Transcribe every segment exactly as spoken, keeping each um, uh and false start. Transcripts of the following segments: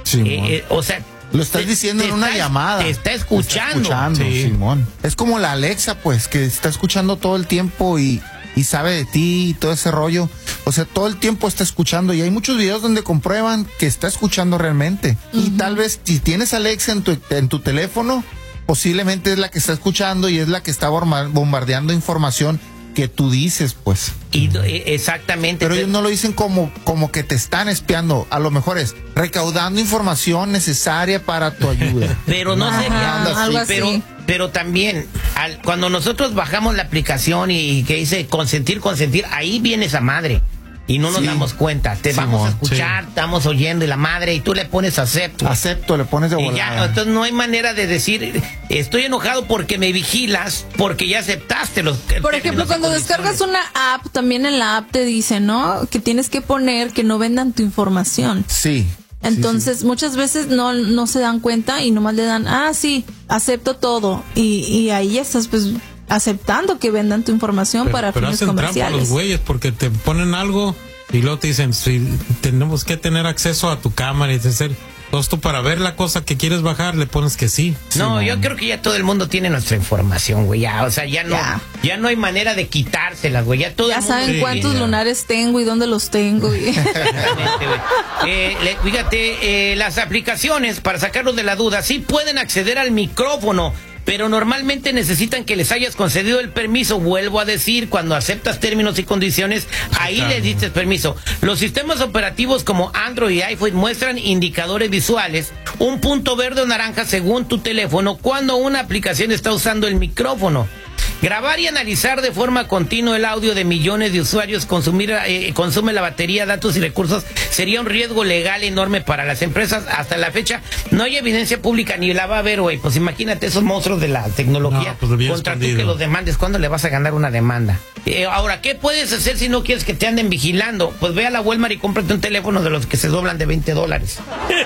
Sí, eh, eh, o sea, lo estás te, diciendo te en una está, llamada. Te está escuchando. Te está escuchando, sí. Simón. Es como la Alexa, pues, que está escuchando todo el tiempo y, y sabe de ti y todo ese rollo. O sea, todo el tiempo está escuchando. Y hay muchos videos donde comprueban que está escuchando realmente. Uh-huh. Y tal vez si tienes Alexa en tu, en tu teléfono, posiblemente es la que está escuchando y es la que está bombardeando información que tú dices, pues. Y, exactamente. Pero ellos no lo dicen como, como que te están espiando. A lo mejor es recaudando información necesaria para tu ayuda. Pero no, no sería algo así. Pero, pero también, al, cuando nosotros bajamos la aplicación y, y que dice consentir, consentir, ahí viene esa madre. Y no nos sí. damos cuenta. Te sí, vamos a escuchar, sí. estamos oyendo y la madre, y tú le pones acepto. Acepto, le pones de volada. Y ya, entonces no hay manera de decir, estoy enojado porque me vigilas, porque ya aceptaste los... Por ejemplo, cuando descargas una app, también en la app te dice, ¿no? Que tienes que poner que no vendan tu información. Sí. Entonces, sí, sí. muchas veces no, no se dan cuenta y nomás le dan, ah, sí, acepto todo. Y, y ahí ya estás, pues... aceptando que vendan tu información pero, para pero fines hacen comerciales. Trampa los güeyes porque te ponen algo y luego te dicen, sí, tenemos que tener acceso a tu cámara y te dicen, entonces tú para ver la cosa que quieres bajar le pones que sí. No, sí, yo no. creo que ya todo el mundo tiene nuestra información, güey, ya, o sea, ya no, ya, ya no hay manera de quitársela, güey, ya todo ya el mundo saben sí, cuántos ya. lunares tengo y dónde los tengo. Y... eh, le, fíjate, eh, las aplicaciones, para sacarlos de la duda, sí pueden acceder al micrófono, pero normalmente necesitan que les hayas concedido el permiso. Vuelvo a decir, cuando aceptas términos y condiciones, ahí claro. les diste permiso. Los sistemas operativos como Android y iPhone muestran indicadores visuales, un punto verde o naranja según tu teléfono, cuando una aplicación está usando el micrófono. Grabar y analizar de forma continua el audio de millones de usuarios, consumir, eh, consume la batería, datos y recursos, sería un riesgo legal enorme para las empresas. Hasta la fecha no hay evidencia pública ni la va a haber, güey. Pues imagínate esos monstruos de la tecnología no, pues contra tú que los demandes. ¿Cuándo le vas a ganar una demanda? Eh, ahora, ¿qué puedes hacer si no quieres que te anden vigilando? Pues ve a la Walmart y cómprate un teléfono de los que se doblan de veinte dólares.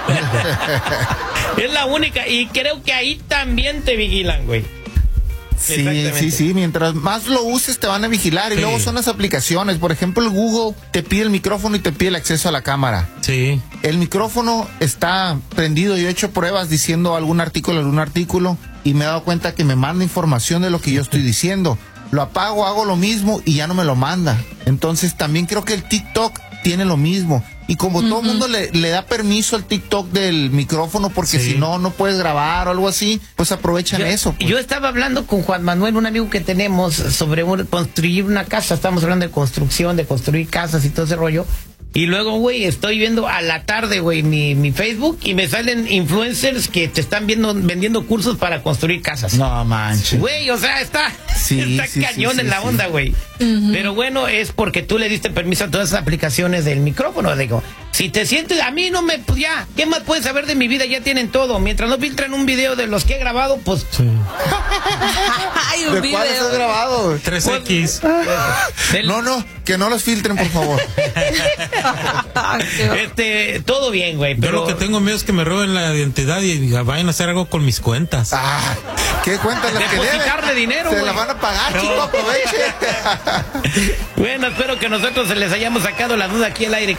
Es la única. Y creo que ahí también te vigilan, güey. Sí, sí, sí, mientras más lo uses te van a vigilar. Y sí. luego son las aplicaciones, por ejemplo el Google te pide el micrófono y te pide el acceso a la cámara. Sí. El micrófono está prendido, yo he hecho pruebas diciendo algún artículo, algún artículo y me he dado cuenta que me manda información de lo que yo estoy diciendo. Lo apago, hago lo mismo y ya no me lo manda. Entonces también creo que el TikTok tiene lo mismo. Y como uh-huh. todo el mundo le, le da permiso al TikTok del micrófono porque sí. si no, no puedes grabar o algo así, pues aprovechan yo, eso. Pues. Yo estaba hablando con Juan Manuel, un amigo que tenemos, sobre un, construir una casa. Estamos hablando de construcción, de construir casas y todo ese rollo. Y luego, güey, estoy viendo a la tarde, güey, mi, mi Facebook y me salen influencers que te están viendo, vendiendo cursos para construir casas. No manches. Güey, o sea, está, sí, está sí, cañón sí, en sí, la sí. onda, güey. Uh-huh. Pero bueno, es porque tú le diste permiso a todas esas aplicaciones del micrófono. Digo, si te sientes, a mí no me, pues ya, ¿qué más puedes saber de mi vida? Ya tienen todo. Mientras no filtren un video de los que he grabado, pues... Sí. Ay, un ¿De video. cuáles has grabado? tres equis. Del... No, no, que no los filtren, por favor. Este, todo bien, güey. Pero... Yo lo que tengo miedo es que me roben la identidad y vayan a hacer algo con mis cuentas. Ah, ¿qué cuentas las que deben? Depositarle dinero, Se güey. la van a pagar, no. Chico, aproveche. Bueno, espero que nosotros les hayamos sacado la duda aquí al aire.